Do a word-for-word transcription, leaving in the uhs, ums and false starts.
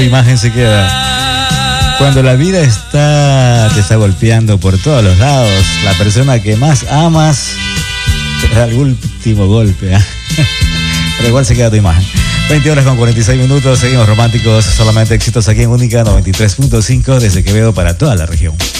imagen se queda. Cuando la vida está te está golpeando por todos los lados, la persona que más amas te da el último golpe, ¿eh? Pero igual se queda tu imagen. veinte horas con cuarenta y seis minutos, seguimos románticos, solamente éxitos aquí en Única noventa y tres punto cinco desde Quevedo para toda la región.